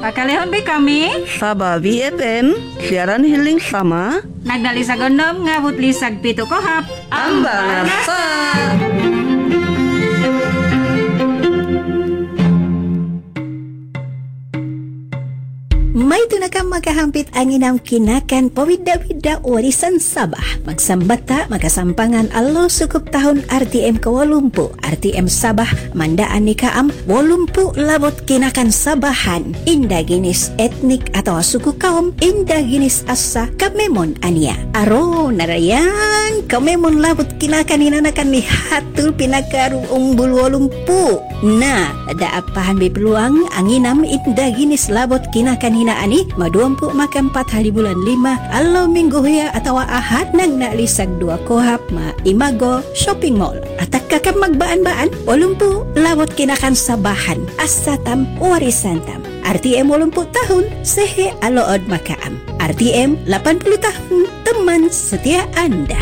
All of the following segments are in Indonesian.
Pakalihon bi kami Sabah BFM, siaran healing sama. nagdali sa gondom ngabot lisag pito kohap. Ambang sa. May tunakang magkahampit ang inang kinakan pawida-wida warisan Sabah. Magsambata, magasampangan alo sukup tahun RTM kawalumpu. RTM Sabah, mandaan ni kaam, walumpu labot kinakan Sabahan. Inda ginis etnik atau suku kaum, inda ginis asa kamemon ania. Aro narayan, kamemon labot kinakan inanakan ni hatul pinakaru umbul walumpu. Nah, ada apahan may peluang ang inam inda ginis labot kinakan ani maduampu makan 4 hari bulan 5 alo minggu huya atau ahad nang nalisag 2 kohap ma imago shopping mall atak kakam magbaan-baan walumpu lawat kinakan Sabahan asatam warisan tam RTM 80 tahun sehe alood makaam RTM 80 tahun teman setia Anda.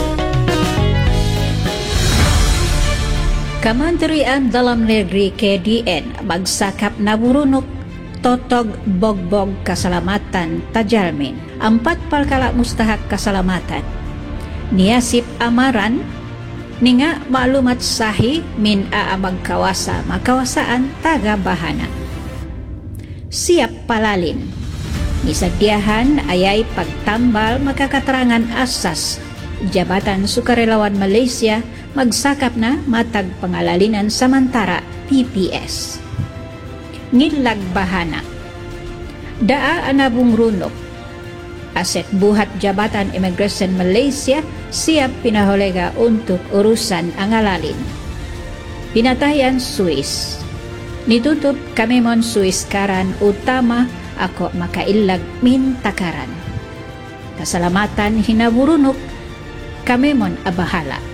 Kementerian Dalam Negeri KDN magsakap na burunok totog bogbog kasalamatan tajalmin 4 perkala mustahak kasalamatan niasip amaran ninga maklumat sahih min aamag kawasa makawasaan taga bahana siap palalin nisagdiahan ayay pagtambal makakaterangan asas Jabatan Sukarelawan Malaysia magsakap na matag pangalalinan samantara PPS Ngilag bahana daa anabung runok aset buhat Jabatan Imigresen Malaysia siap pinaholega untuk urusan angalalin pinatayan Swiss nitutup kamemon Swiss karan utama ako makailag min takaran kasalamatan hinaburunok kamemon abahala